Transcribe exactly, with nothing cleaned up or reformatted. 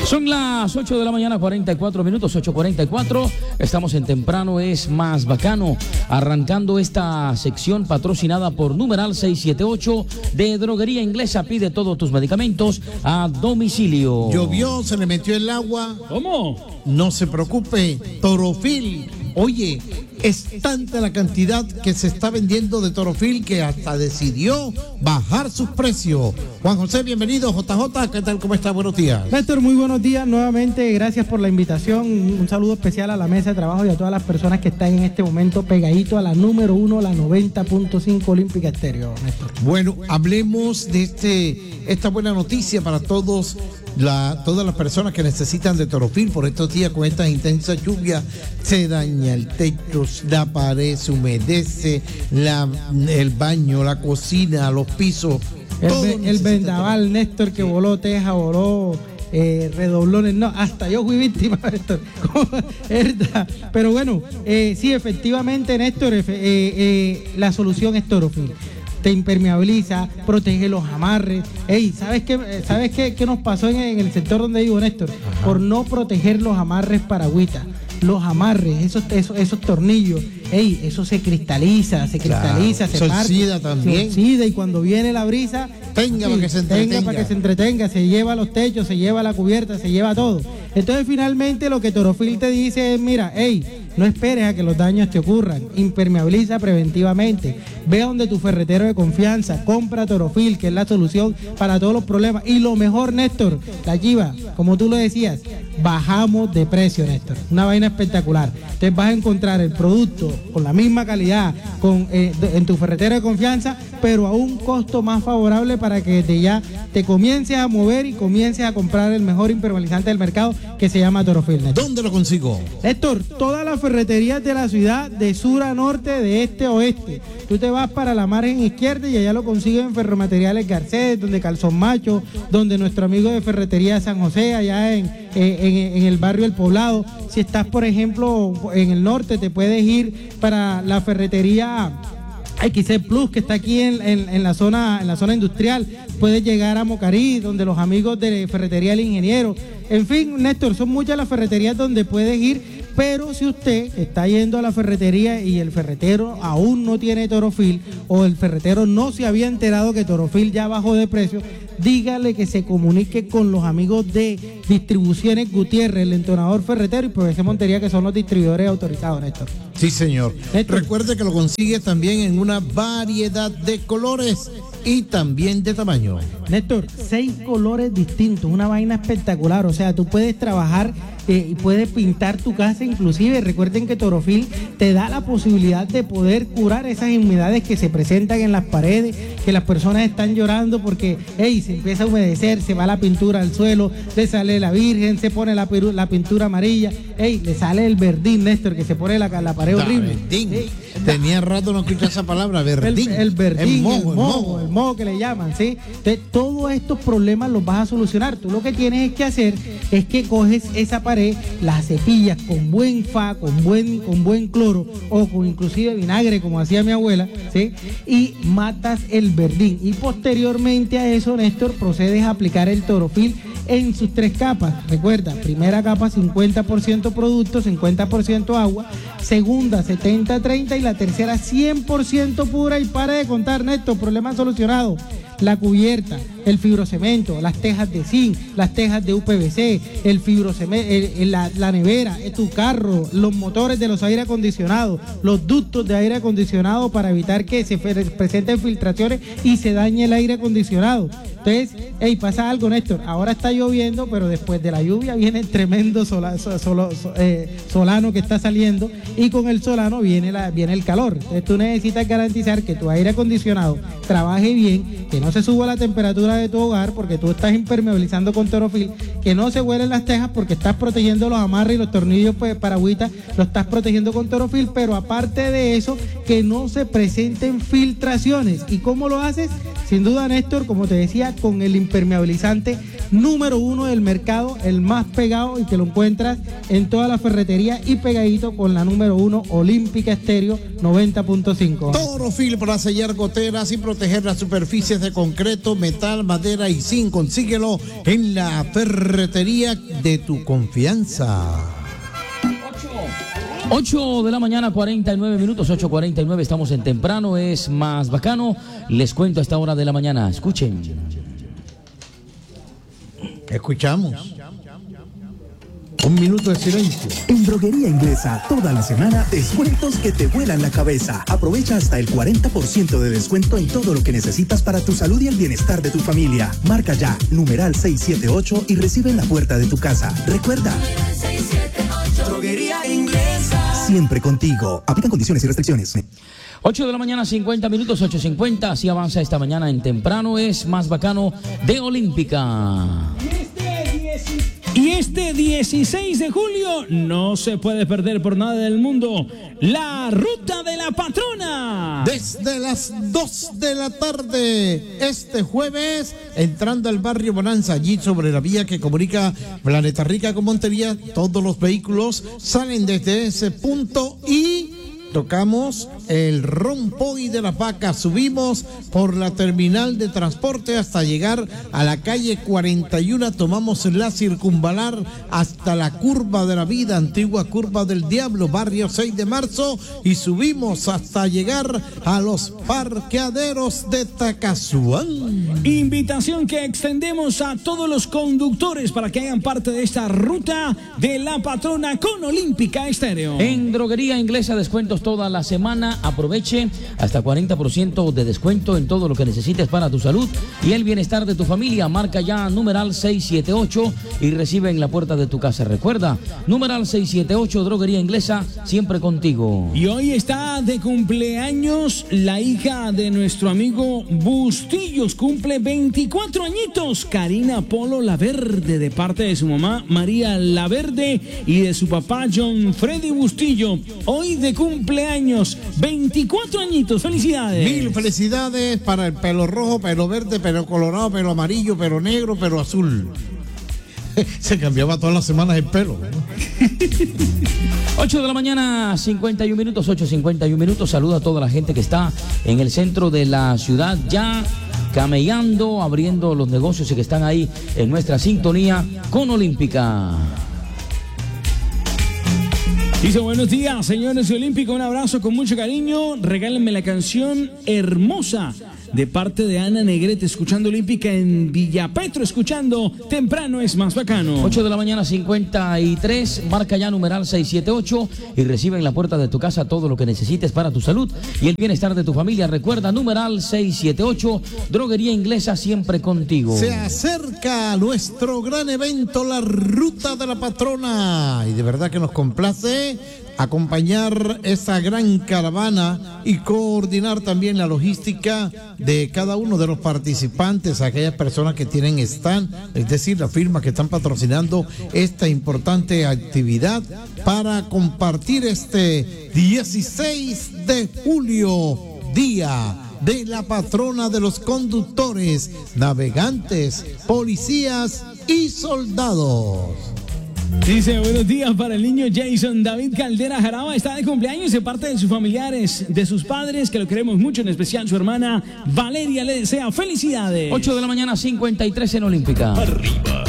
Son las ocho de la mañana, cuarenta y cuatro minutos, ocho cuarenta y cuatro. Estamos en Temprano es Más Bacano, arrancando esta sección patrocinada por Numeral seiscientos setenta y ocho de Droguería Inglesa. Pide todos tus medicamentos a domicilio. Llovió, se le metió el agua. ¿Cómo? No se preocupe, Torofil. Oye, es tanta la cantidad que se está vendiendo de Torofil que hasta decidió bajar sus precios. Juan José, bienvenido. J J, ¿qué tal? ¿Cómo está? Buenos días. Néstor, muy buenos días nuevamente. Gracias por la invitación. Un saludo especial a la mesa de trabajo y a todas las personas que están en este momento pegadito a la número uno, la noventa punto cinco Olímpica Estéreo, Néstor. Bueno, hablemos de este esta buena noticia para todos. La, todas las personas que necesitan de Torofil por estos días con estas intensas lluvias. Se daña el techo, la pared, se humedece, la, el baño, la cocina, los pisos. El, el vendaval, Néstor, que voló teja, voló eh, redoblones, no, hasta yo fui víctima, Néstor. Pero bueno, eh, sí, efectivamente, Néstor, eh, eh, la solución es Torofil. Te impermeabiliza, protege los amarres. Ey, ¿sabes qué, ¿sabes qué, qué nos pasó en, en el sector donde vivo, Néstor? Ajá. Por no proteger los amarres paragüitas. Los amarres, esos, esos, esos tornillos, ey, eso se cristaliza, se cristaliza, claro, se parte. Se oxida también. Se oxida y cuando viene la brisa, tenga para que se entretenga. Tenga para que se entretenga, se lleva los techos, se lleva la cubierta, se lleva todo. Entonces finalmente lo que Torofil te dice es, mira, hey, no esperes a que los daños te ocurran, impermeabiliza preventivamente. Ve a donde tu ferretero de confianza, compra Torofil, que es la solución para todos los problemas. Y lo mejor, Néstor, la chiva, como tú lo decías, bajamos de precio, Néstor. Una vaina espectacular. Entonces vas a encontrar el producto con la misma calidad con, eh, de, en tu ferretero de confianza, pero a un costo más favorable para que desde ya te comiences a mover y comiences a comprar el mejor impermeabilizante del mercado, que se llama Torofil, Néstor. ¿Dónde lo consigo? Néstor, todas las ferreterías de la ciudad, de sur a norte, de este a oeste. Tú te vas para la margen izquierda y allá lo consigues en Ferromateriales Garcés, donde Calzón Macho, donde nuestro amigo de Ferretería San José, allá en, en, en el barrio El Poblado. Si estás, por ejemplo, en el norte, te puedes ir para la ferretería X C Plus, que está aquí en, en, en, la zona, en la zona industrial. Puedes llegar a Mocarí, donde los amigos de Ferretería El Ingeniero. En fin, Néstor, son muchas las ferreterías donde puedes ir. Pero si usted está yendo a la ferretería y el ferretero aún no tiene Torofil, o el ferretero no se había enterado que Torofil ya bajó de precio, dígale que se comunique con los amigos de Distribuciones Gutiérrez, el entonador ferretero y P V C Montería, que son los distribuidores autorizados, Néstor. Sí, señor. Néstor. Recuerde que lo consigue también en una variedad de colores y también de tamaño. Néstor, seis colores distintos, una vaina espectacular. O sea, tú puedes trabajar eh, y puedes pintar tu casa inclusive. Recuerden que Torofil te da la posibilidad de poder curar esas humedades que se presentan en las paredes, que las personas están llorando porque, hey, se empieza a humedecer, se va la pintura al suelo, le sale la virgen, se pone la, la pintura amarilla, hey, le sale el verdín, Néstor, que se pone la, la pared horrible. Verdín. Hey, tenía rato no escuchar esa palabra, verdín. El, el verdín, el moho, el moho, el moho que le llaman, ¿sí? Entonces, todos estos problemas los vas a solucionar. Tú lo que tienes que hacer es que coges esa pared, la cepillas con buen fa, con buen, con buen cloro o con inclusive vinagre, como hacía mi abuela, ¿sí? Y matas el verdín. Y posteriormente a eso, Néstor, procedes a aplicar el Torofil en sus tres capas. Recuerda, primera capa cincuenta por ciento producto, cincuenta por ciento agua, segunda setenta treinta y la tercera cien por ciento pura. Y para de contar, Néstor, problema solucionado. La cubierta, el fibrocemento, las tejas de zinc, las tejas de U P V C, el fibrocemento, la, la nevera, tu carro, los motores de los aire acondicionados, los ductos de aire acondicionado para evitar que se presenten filtraciones y se dañe el aire acondicionado. Entonces, hey, pasa algo, Néstor, ahora está lloviendo, pero después de la lluvia viene el tremendo sola, sol, sol, eh, solano que está saliendo, y con el solano viene, la, viene el calor. Entonces tú necesitas garantizar que tu aire acondicionado trabaje bien, que no se suba la temperatura de tu hogar porque tú estás impermeabilizando con Torofil, que no se huelen las tejas porque estás protegiendo los amarres y los tornillos pues, paragüitas, lo estás protegiendo con Torofil, pero aparte de eso, que no se presenten filtraciones. ¿Y cómo lo haces? Sin duda, Néstor, como te decía, con el impermeabilizante número uno del mercado, el más pegado, y que lo encuentras en toda la ferretería y pegadito con la número uno Olímpica Estéreo noventa punto cinco. Torofil para sellar goteras y proteger las superficies de concreto, metal, madera y zinc. Consíguelo en la ferretería de tu confianza. ocho de la mañana, cuarenta y nueve minutos, ocho cuarenta y nueve, estamos en temprano, es más bacano. Les cuento a esta hora de la mañana, escuchen. Escuchamos. Un minuto de silencio. En Droguería Inglesa, toda la semana, descuentos que te vuelan la cabeza. Aprovecha hasta el cuarenta por ciento de descuento en todo lo que necesitas para tu salud y el bienestar de tu familia. Marca ya, numeral seiscientos setenta y ocho y recibe en la puerta de tu casa. Recuerda, Droguería Inglesa, siempre contigo. Aplican condiciones y restricciones. ocho de la mañana, cincuenta minutos, ocho cincuenta, así avanza esta mañana en temprano, es más bacano de Olímpica. Y este dieciséis de julio no se puede perder por nada del mundo la Ruta de la Patrona. Desde las dos de la tarde, este jueves, entrando al barrio Bonanza, allí sobre la vía que comunica Planeta Rica con Montería, todos los vehículos salen desde ese punto y tocamos el Rompoy de las Vacas, subimos por la terminal de transporte hasta llegar a la calle cuarenta y uno, tomamos la circunvalar hasta la curva de la vida, antigua curva del diablo, barrio seis de marzo, y subimos hasta llegar a los parqueaderos de Tacazuán. Invitación que extendemos a todos los conductores para que hagan parte de esta Ruta de la Patrona con Olímpica Estéreo. En Droguería Inglesa, descuentos toda la semana. Aproveche hasta cuarenta por ciento de descuento en todo lo que necesites para tu salud y el bienestar de tu familia. Marca ya numeral seiscientos setenta y ocho y recibe en la puerta de tu casa. Recuerda, numeral seiscientos setenta y ocho, Droguería Inglesa, siempre contigo. Y hoy está de cumpleaños la hija de nuestro amigo Bustillos, cumple veinticuatro añitos, Karina Polo Laverde, de parte de su mamá María Laverde y de su papá John Freddy Bustillo. Hoy de cumpleaños, veinticuatro añitos, felicidades. Mil felicidades para el pelo rojo, pelo verde, pelo colorado, pelo amarillo, pelo negro, pelo azul. Se cambiaba todas las semanas el pelo. ocho de la mañana, cincuenta y uno minutos, ocho cincuenta y uno minutos. Saluda a toda la gente que está en el centro de la ciudad ya camellando, abriendo los negocios y que están ahí en nuestra sintonía con Olímpica. Dice, buenos días, señores de Olímpica, un abrazo con mucho cariño. Regálenme la canción Hermosa de parte de Ana Negrete, escuchando Olímpica en Villapetro, escuchando Temprano es más bacano. ocho de la mañana, cincuenta y tres, marca ya numeral seiscientos setenta y ocho y recibe en la puerta de tu casa todo lo que necesites para tu salud y el bienestar de tu familia. Recuerda, numeral seiscientos setenta y ocho, Droguería Inglesa, siempre contigo. Se acerca nuestro gran evento, la Ruta de la Patrona, y de verdad que nos complace acompañar esa gran caravana y coordinar también la logística de cada uno de los participantes, aquellas personas que tienen stand, es decir, las firmas que están patrocinando esta importante actividad para compartir este dieciséis de julio, día de la patrona de los conductores, navegantes, policías y soldados. Dice, buenos días para el niño Jason David Caldera Jaraba, está de cumpleaños de parte de sus familiares, de sus padres, que lo queremos mucho, en especial su hermana Valeria le desea felicidades. ocho de la mañana, cincuenta y tres en Olímpica. Arriba.